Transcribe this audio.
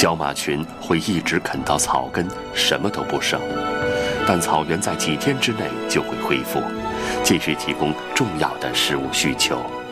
角马群会一直啃到草根，什么都不剩，但草原在几天之内就会恢复，继续提供重要的食物需求。